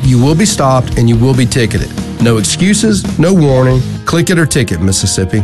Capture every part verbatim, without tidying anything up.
you will be stopped and you will be ticketed. No excuses, no warning. Click it or ticket, Mississippi.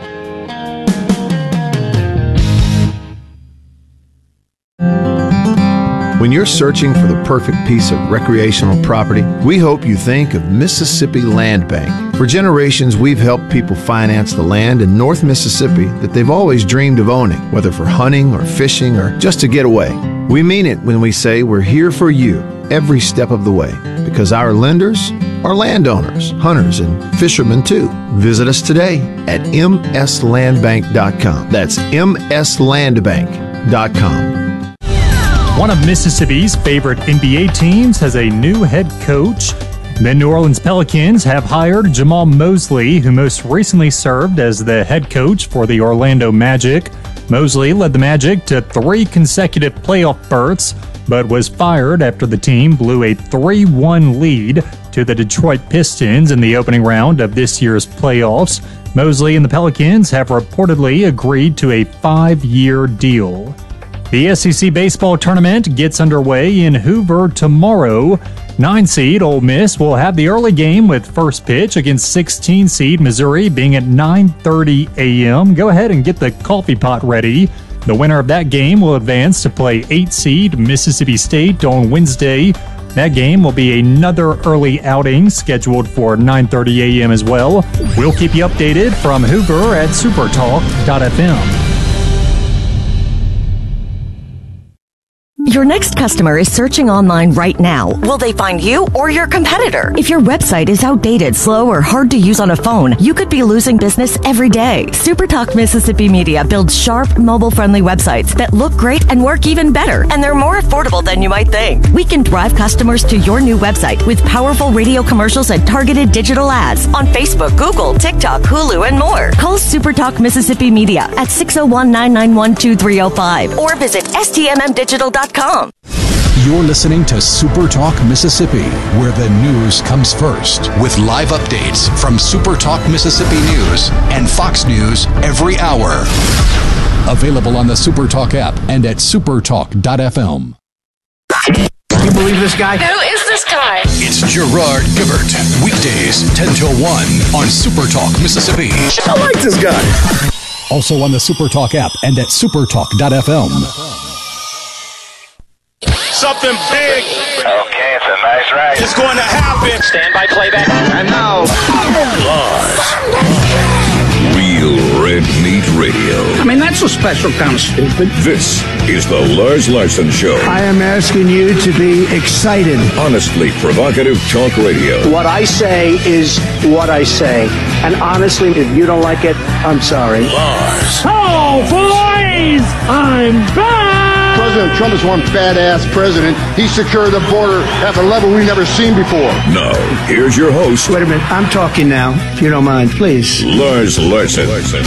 When you're searching for the perfect piece of recreational property, we hope you think of Mississippi Land Bank. For generations, we've helped people finance the land in North Mississippi that they've always dreamed of owning, whether for hunting or fishing or just to get away. We mean it when we say we're here for you every step of the way, because our lenders are landowners, hunters, and fishermen too. Visit us today at m s land bank dot com. That's m s land bank dot com. One of Mississippi's favorite N B A teams has a new head coach. The New Orleans Pelicans have hired Jamal Mosley, who most recently served as the head coach for the Orlando Magic. Mosley led the Magic to three consecutive playoff berths, but was fired after the team blew a three one lead to the Detroit Pistons in the opening round of this year's playoffs. Mosley and the Pelicans have reportedly agreed to a five-year deal. The S E C baseball tournament gets underway in Hoover tomorrow. Nine seed Ole Miss will have the early game with first pitch against sixteen seed Missouri being at nine thirty a.m. Go ahead and get the coffee pot ready. The winner of that game will advance to play eight seed Mississippi State on Wednesday. That game will be another early outing scheduled for nine thirty a.m. as well. We'll keep you updated from Hoover at supertalk dot f m. Your next customer is searching online right now. Will they find you or your competitor? If your website is outdated, slow, or hard to use on a phone, you could be losing business every day. SuperTalk Mississippi Media builds sharp, mobile-friendly websites that look great and work even better, and they're more affordable than you might think. We can drive customers to your new website with powerful radio commercials and targeted digital ads on Facebook, Google, TikTok, Hulu, and more. Call SuperTalk Mississippi Media at six oh one, nine nine one, two three oh five or visit s t m m digital dot com. You're listening to Super Talk Mississippi, where the news comes first, with live updates from Super Talk Mississippi News and Fox News every hour. Available on the Super Talk app and at supertalk dot f m. You believe this guy? Who is this guy? It's Gerard Gibert. Weekdays ten till one on Super Talk Mississippi. I like this guy. Also on the Super Talk app and at supertalk dot f m. Something big. Okay, it's a nice ride. It's going to happen. Stand by playback. And now, Real Red Meat Radio. I mean, that's a special kind of stupid. This is the Lars Larson Show. I am asking you to be excited. Honestly provocative talk radio. What I say is what I say. And honestly, if you don't like it, I'm sorry. Lars. Oh, boys! I'm back! President Trump is one badass president. He secured the border at a level we've never seen before. Now, here's your host. Wait a minute. I'm talking now, if you don't mind, please. Lars Larson.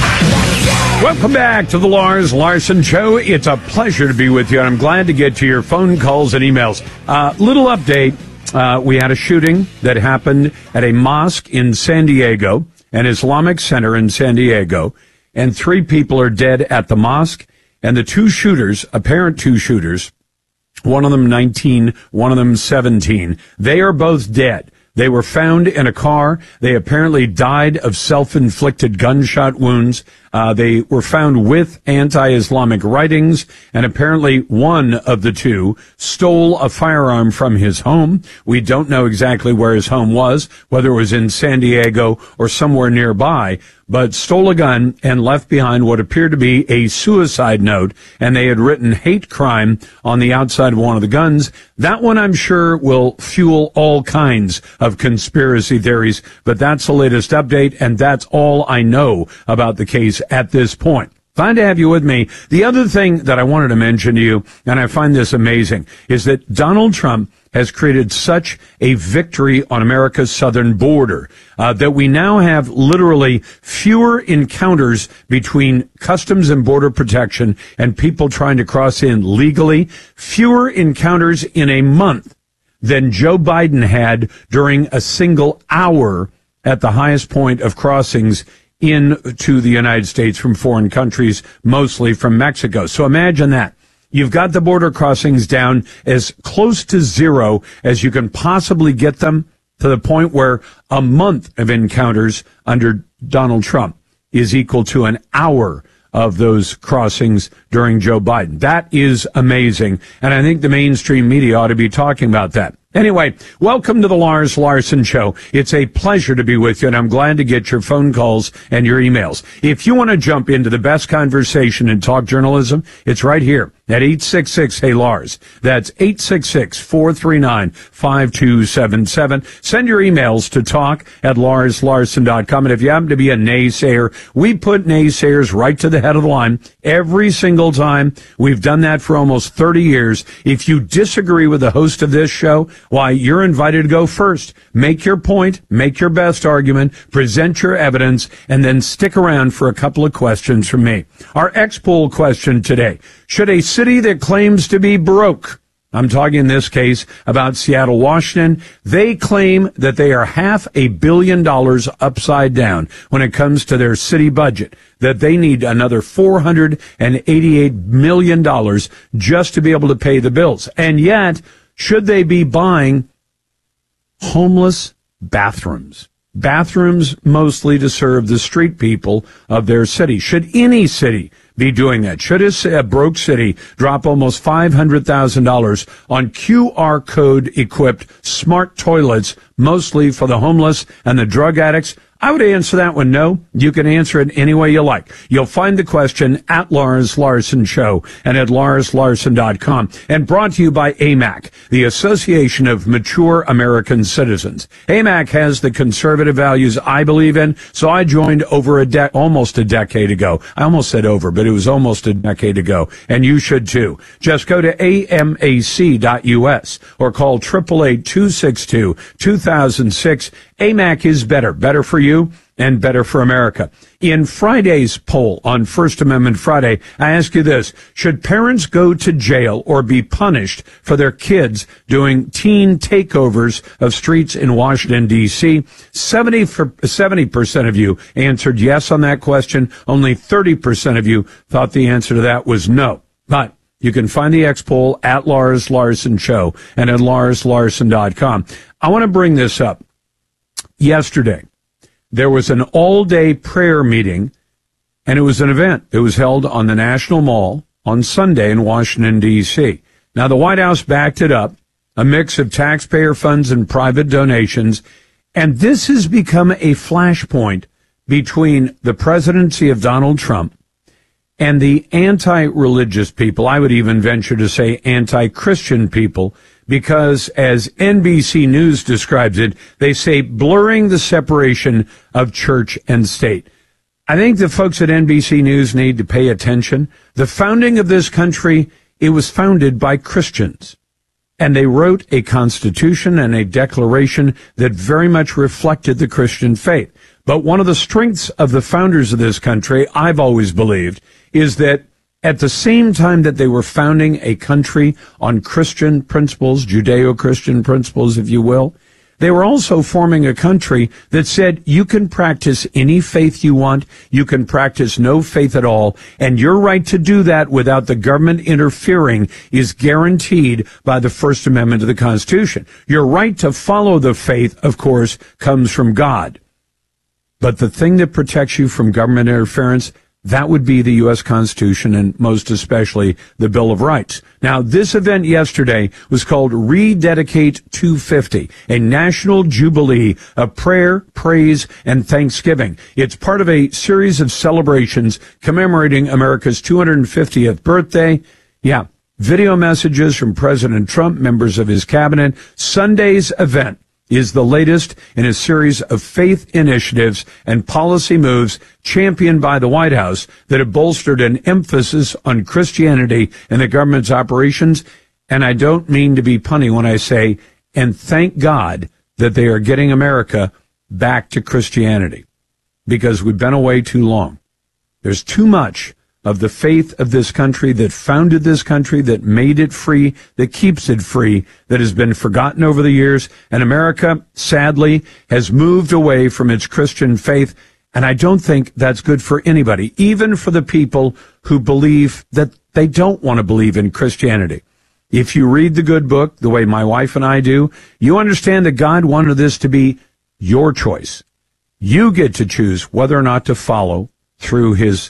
Welcome back to the Lars Larson Show. It's a pleasure to be with you, and I'm glad to get to your phone calls and emails. Uh, little update. Uh, we had a shooting that happened at a mosque in San Diego, an Islamic center in San Diego, and three people are dead at the mosque. And the two shooters, apparent two shooters, one of them nineteen, one of them seventeen, they are both dead. They were found in a car. They apparently died of self-inflicted gunshot wounds. Uh, they were found with anti-Islamic writings, and apparently one of the two stole a firearm from his home. We don't know exactly where his home was, whether it was in San Diego or somewhere nearby, but stole a gun and left behind what appeared to be a suicide note, and they had written hate crime on the outside of one of the guns. That one, I'm sure, will fuel all kinds of conspiracy theories, but that's the latest update, and that's all I know about the case at this point. Fine to have you with me. The other thing that I wanted to mention to you, and I find this amazing, is that Donald Trump has created such a victory on America's southern border uh, that we now have literally fewer encounters between Customs and Border Protection and people trying to cross in legally, fewer encounters in a month than Joe Biden had during a single hour at the highest point of crossings into the United States from foreign countries, mostly from Mexico. So imagine that. You've got the border crossings down as close to zero as you can possibly get them, to the point where a month of encounters under Donald Trump is equal to an hour of those crossings during Joe Biden. That is amazing, and I think the mainstream media ought to be talking about that. Anyway, welcome to the Lars Larson Show. It's a pleasure to be with you, and I'm glad to get your phone calls and your emails. If you want to jump into the best conversation in talk journalism, it's right here at eight six six, hey Lars. That's eight six six, four three nine, five two seven seven. Send your emails to talk at lars larson dot com. And if you happen to be a naysayer, we put naysayers right to the head of the line every single time. We've done that for almost thirty years. If you disagree with the host of this show, why, you're invited to go first. Make your point, make your best argument, present your evidence, and then stick around for a couple of questions from me. Our X-Poll question today: should a city that claims to be broke, I'm talking in this case about Seattle, Washington, they claim that they are half a billion dollars upside down when it comes to their city budget, that they need another four hundred eighty-eight million dollars just to be able to pay the bills. And yet, should they be buying homeless bathrooms? Bathrooms mostly to serve the street people of their city. Should any city be doing that? Should a broke city drop almost five hundred thousand dollars on Q R code-equipped smart toilets, mostly for the homeless and the drug addicts? I would answer that one no. You can answer it any way you like. You'll find the question at Lars Larson Show and at lars larson dot com. And brought to you by A M A C, the Association of Mature American Citizens. A M A C has the conservative values I believe in, so I joined over a de- almost a decade ago. I almost said over, but it was almost a decade ago. And you should too. Just go to A M A C dot U S or call eight eight eight, two six two, two thousand six. A M A C is better. Better for you and better for America. In Friday's poll on First Amendment Friday, I ask you this: should parents go to jail or be punished for their kids doing teen takeovers of streets in Washington, D C? seventy percent of you answered yes on that question. Only thirty percent of you thought the answer to that was no. But you can find the X-Poll at Lars Larson Show and at lars larson dot com. I want to bring this up. Yesterday, there was an all-day prayer meeting, and it was an event. It was held on the National Mall on Sunday in Washington, D C. Now, the White House backed it up, a mix of taxpayer funds and private donations, and this has become a flashpoint between the presidency of Donald Trump and the anti-religious people. I would even venture to say anti-Christian people, because as N B C News describes it, they say blurring the separation of church and state. I think the folks at N B C News need to pay attention. The founding of this country, it was founded by Christians. And they wrote a constitution and a declaration that very much reflected the Christian faith. But one of the strengths of the founders of this country, I've always believed, is that at the same time that they were founding a country on Christian principles, Judeo-Christian principles, if you will, they were also forming a country that said you can practice any faith you want, you can practice no faith at all, and your right to do that without the government interfering is guaranteed by the First Amendment of the Constitution. Your right to follow the faith, of course, comes from God. But the thing that protects you from government interference, that would be the U S Constitution and most especially the Bill of Rights. Now, this event yesterday was called Rededicate two fifty, a national jubilee of prayer, praise, and thanksgiving. It's part of a series of celebrations commemorating America's two hundred fiftieth birthday. Yeah, video messages from President Trump, members of his cabinet. Sunday's event is the latest in a series of faith initiatives and policy moves championed by the White House that have bolstered an emphasis on Christianity in the government's operations. And I don't mean to be punny when I say, and thank God that they are getting America back to Christianity, because we've been away too long. There's too much of the faith of this country that founded this country, that made it free, that keeps it free, that has been forgotten over the years. And America, sadly, has moved away from its Christian faith. And I don't think that's good for anybody, even for the people who believe that they don't want to believe in Christianity. If you read the good book the way my wife and I do, you understand that God wanted this to be your choice. You get to choose whether or not to follow through his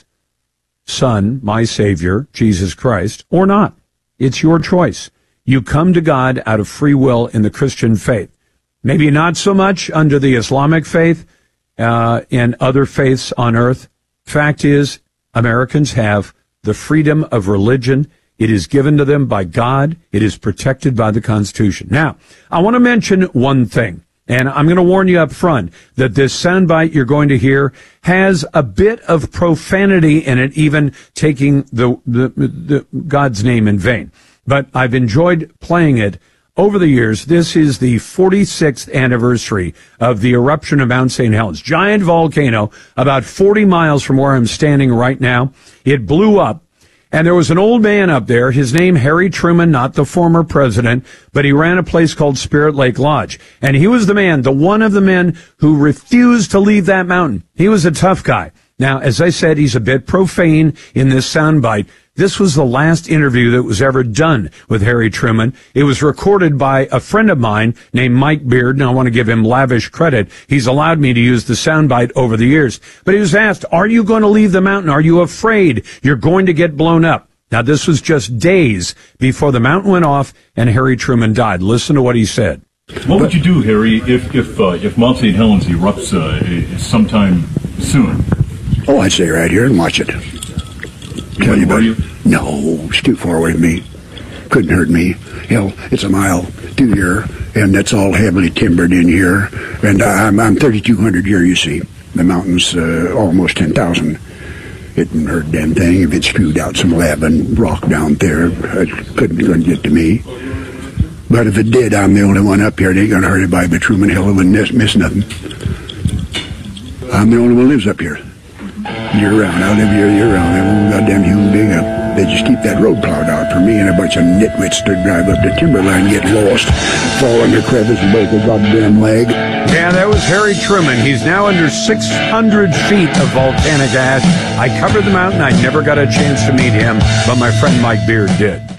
Son, my Savior, Jesus Christ, or not. It's your choice. You come to God out of free will in the Christian faith. Maybe not so much under the Islamic faith uh, and other faiths on earth. Fact is, Americans have the freedom of religion. It is given to them by God. It is protected by the Constitution. Now, I want to mention one thing, and I'm going to warn you up front that this soundbite you're going to hear has a bit of profanity in it, even taking the, the, the God's name in vain. But I've enjoyed playing it over the years. This is the forty-sixth anniversary of the eruption of Mount Saint Helens, giant volcano about forty miles from where I'm standing right now. It blew up. And there was an old man up there, his name Harry Truman, not the former president, but he ran a place called Spirit Lake Lodge. And he was the man, the one of the men who refused to leave that mountain. He was a tough guy. Now, as I said, he's a bit profane in this soundbite. This was the last interview that was ever done with Harry Truman. It was recorded by a friend of mine named Mike Beard, and I want to give him lavish credit. He's allowed me to use the soundbite over the years. But he was asked, are you going to leave the mountain? Are you afraid you're going to get blown up? Now, this was just days before the mountain went off and Harry Truman died. Listen to what he said. What would you do, Harry, if if uh, if Mount Saint Helens erupts uh, sometime soon? Oh, I'd stay right here and watch it. Tell you about it. No, it's too far away from me. Couldn't hurt me. Hell, it's a mile through here, and that's all heavily timbered in here. And I'm I'm thirty-two hundred here, you see. The mountain's uh, almost ten thousand. It wouldn't hurt a damn thing if it screwed out some lava and rock down there. It couldn't, couldn't get to me. But if it did, I'm the only one up here. It ain't gonna hurt anybody but Truman. Hell, it wouldn't miss nothing. I'm the only one who lives up here. Year round. I live here year round. They won't goddamn human being up. They just keep that road plowed out for me and a bunch of nitwits to drive up the timberline, get lost, fall under crevice and break a goddamn leg. Yeah, that was Harry Truman. He's now under six hundred feet of volcanic ash. I covered the mountain. I never got a chance to meet him, but my friend Mike Beard did.